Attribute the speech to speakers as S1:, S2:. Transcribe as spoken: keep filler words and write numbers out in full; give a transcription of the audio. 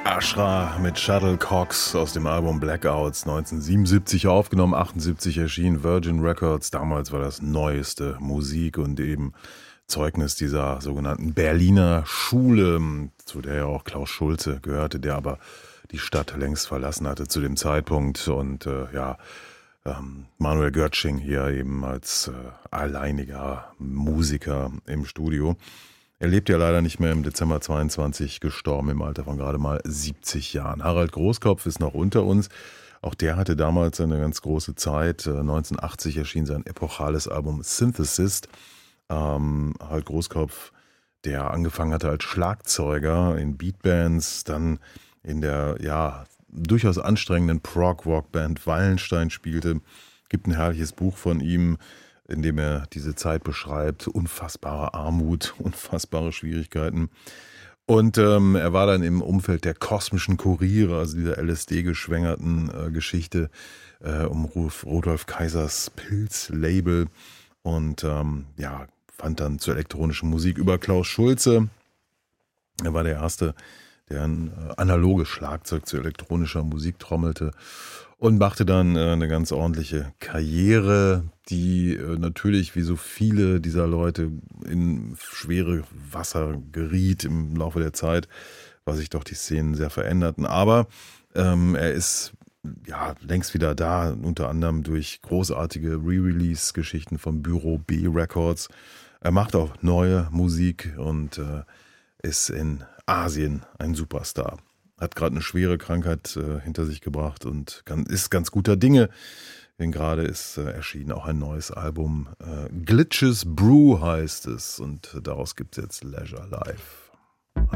S1: Ashra mit Shuttlecocks aus dem Album Blackouts, neunzehnhundertsiebenundsiebzig aufgenommen, achtundsiebzig erschien Virgin Records. Damals war das neueste Musik und eben Zeugnis dieser sogenannten Berliner Schule, zu der ja auch Klaus Schulze gehörte, der aber die Stadt längst verlassen hatte zu dem Zeitpunkt. Und äh, ja, ähm, Manuel Götsching hier eben als äh, alleiniger Musiker im Studio. Er lebt ja leider nicht mehr, im Dezember zweiundzwanzig gestorben, im Alter von gerade mal siebzig Jahren. Harald Großkopf ist noch unter uns. Auch der hatte damals eine ganz große Zeit. neunzehnhundertachtzig erschien sein epochales Album Synthesis. Ähm, Harald Großkopf, der angefangen hatte als Schlagzeuger in Beatbands, dann in der ja durchaus anstrengenden Prog-Rock-Band Wallenstein spielte. Gibt ein herrliches Buch von ihm, in dem er diese Zeit beschreibt. Unfassbare Armut, unfassbare Schwierigkeiten. Und ähm, er war dann im Umfeld der kosmischen Kuriere, also dieser L S D-geschwängerten äh, Geschichte äh, um Ruf, Rudolf Kaisers Pilz-Label und ähm, ja, fand dann zur elektronischen Musik über Klaus Schulze. Er war der Erste, der ein äh, analoges Schlagzeug zu elektronischer Musik trommelte. Und machte dann äh, eine ganz ordentliche Karriere, die äh, natürlich wie so viele dieser Leute in schwere Wasser geriet im Laufe der Zeit, weil sich doch die Szenen sehr veränderten. Aber ähm, er ist ja längst wieder da, unter anderem durch großartige Re-Release-Geschichten von Büro B Records. Er macht auch neue Musik und äh, ist in Asien ein Superstar. Hat gerade eine schwere Krankheit äh, hinter sich gebracht und kann, ist ganz guter Dinge. Denn gerade ist äh, erschienen auch ein neues Album. Äh, Glitches Brew heißt es und daraus gibt es jetzt Leisure Live.